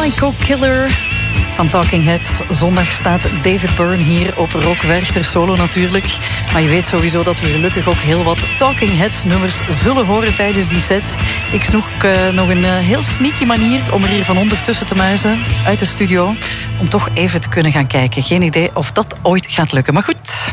Psycho Killer van Talking Heads. Zondag staat David Byrne hier op Rock Werchter, solo natuurlijk. Maar je weet sowieso dat we gelukkig ook heel wat Talking Heads nummers zullen horen tijdens die set. Ik snoek nog een heel sneaky manier om er hier van ondertussen te muizen uit de studio. Om toch even te kunnen gaan kijken. Geen idee of dat ooit gaat lukken, maar goed.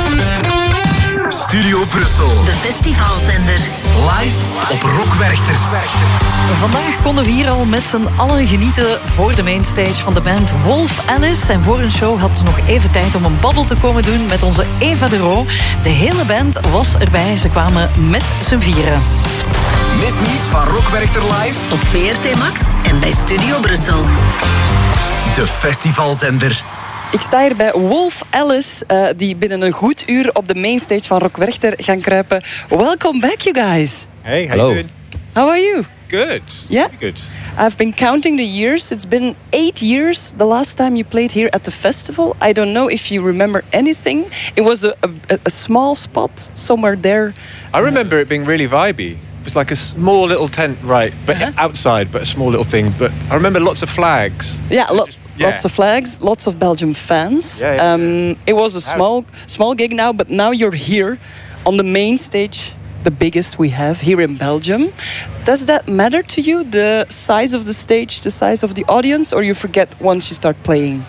Studio Brussel. De festivalzender. Live op Rock Werchter. Vandaag konden we hier al met z'n allen genieten voor de mainstage van de band Wolf Alice. En voor een show had ze nog even tijd om een babbel te komen doen met onze Eva de Roo. De hele band was erbij. Ze kwamen met z'n vieren. Mis niets van Rock Werchter Live Op VRT Max en bij Studio Brussel. de festivalzender. Ik sta hier bij Wolf Alice, die binnen een goed uur op de mainstage van Rock Werchter gaan kruipen. Welcome back, you guys. Hey, how Hello. you doing? How are you? Good. Yeah? Good. I've been counting the years. It's been 8 years the last time you played here at the festival. I don't know if you remember anything. It was a small spot somewhere there. I remember it being really vibey. It was like a small little tent, right, but outside, but a small little thing. But I remember lots of flags. Yeah, Yeah. lots of flags, lots of Belgian fans. Yeah. It was a small gig now, but now you're here on the main stage, the biggest we have here in Belgium. Does that matter to you, the size of the stage, the size of the audience, or you forget once you start playing?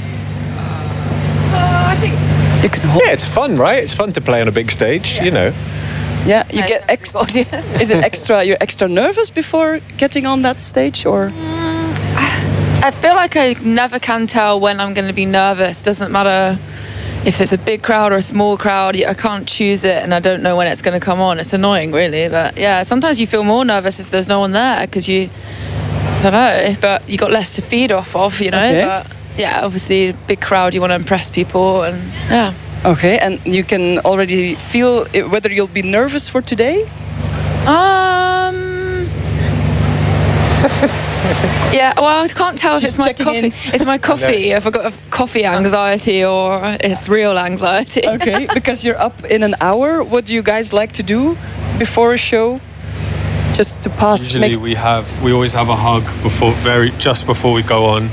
I think You can hold. Yeah, it's fun, right? It's fun to play on a big stage, you know. Yeah, you get extra. Is it extra? You're extra nervous before getting on that stage, or? I feel like I never can tell when I'm going to be nervous. Doesn't matter if it's a big crowd or a small crowd. I can't choose it, and I don't know when it's going to come on. It's annoying, really. But yeah, sometimes you feel more nervous if there's no one there because I don't know, but you got less to feed off of, you know. Okay. But yeah, obviously, big crowd, you want to impress people, and yeah. Okay, and you can already feel whether you'll be nervous for today. Yeah, well, I can't tell if She's it's my checking coffee. in. It's my coffee. If I've got coffee anxiety or it's real anxiety. Okay, because you're up in an hour. What do you guys like to do before a show? Just to pass. Usually we always have a hug just before we go on.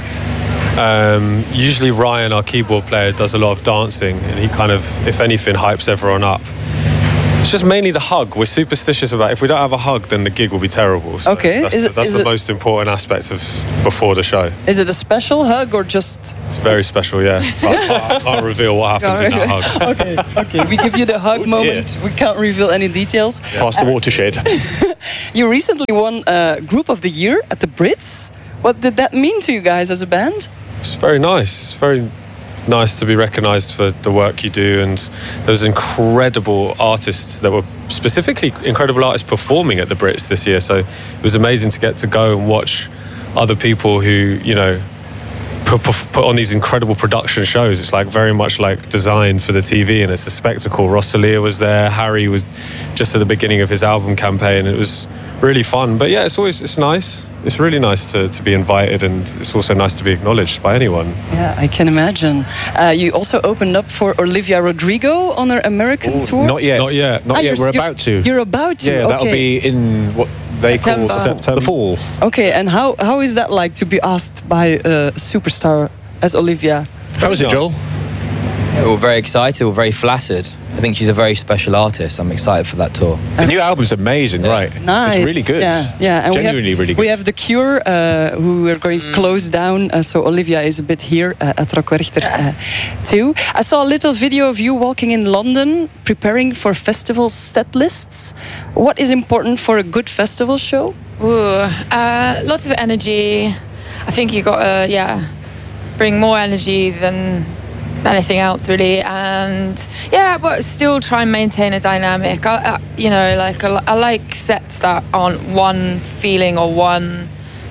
Usually Ryan, our keyboard player, does a lot of dancing, and he kind of, if anything, hypes everyone up. It's just mainly the hug. We're superstitious about if we don't have a hug, then the gig will be terrible. So Okay. that's the most important aspect of before the show. Is it a special hug or just? It's very special, yeah. I can't reveal what happens in that hug. Okay. We give you the hug moment. We can't reveal any details. Past the watershed. You recently won Group of the Year at the Brits. What did that mean to you guys as a band? It's very nice. It's very nice to be recognised for the work you do, and there's incredible artists that were specifically incredible artists performing at the Brits this year, so it was amazing to get to go and watch other people who, you know, put on these incredible production shows. It's like very much like designed for the TV, and it's a spectacle. Rosalia was there, Harry was just at the beginning of his album campaign. It was really fun, but yeah, it's nice. It's really nice to be invited, and it's also nice to be acknowledged by anyone. Yeah, I can imagine. You also opened up for Olivia Rodrigo on her American tour. Not yet. Not yet. We're about to. You're about to. Yeah, okay. that'll be in what they call September. the fall. Okay, and how is that like to be asked by a superstar as Olivia? How was it, Joel? We're very excited, we're very flattered. I think she's a very special artist. I'm excited for that tour. The new album's amazing, right? Nice. It's really good. Yeah. And Genuinely really good. We have The Cure, who are going to close down. So Olivia is a bit here at Rock Werchter too. I saw a little video of you walking in London, preparing for festival set lists. What is important for a good festival show? Lots of energy. I think you got to bring more energy than anything else, really, and but still try and maintain a dynamic. I like sets that aren't one feeling or one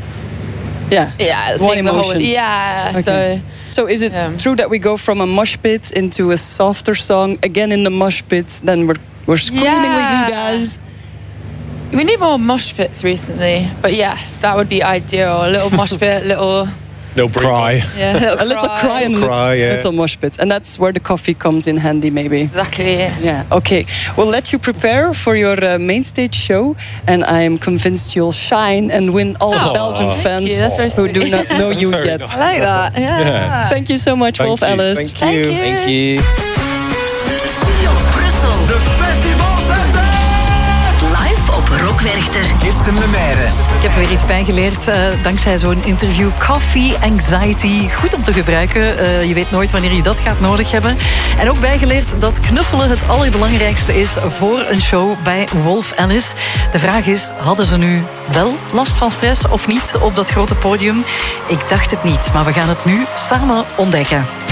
one emotion. Okay. So is it true that we go from a mosh pit into a softer song again in the mosh pit? Then we're screaming with you guys. We need more mosh pits recently, but yes, that would be ideal. A little mosh pit, little They'll Cry. Yeah, A little cry and a Cry, yeah. little mosh pit. And that's where the coffee comes in handy, maybe. Exactly. Yeah. Yeah, okay. We'll let you prepare for your main stage show, and I'm convinced you'll shine and win all the Belgian fans you. That's very who do sweet. not know you very yet. nice. I like that. Yeah. Thank you so much, Wolf you. Alice. Thank you. Thank you. Studio Brussel. De festivalzender. Live op Rockwerchter. Kirsten Lemaire. Ik heb weer iets bijgeleerd dankzij zo'n interview. Coffee anxiety. Goed om te gebruiken. Je weet nooit wanneer je dat gaat nodig hebben. En ook bijgeleerd dat knuffelen het allerbelangrijkste is voor een show bij Wolf Alice. De vraag is, hadden ze nu wel last van stress of niet op dat grote podium? Ik dacht het niet, maar we gaan het nu samen ontdekken.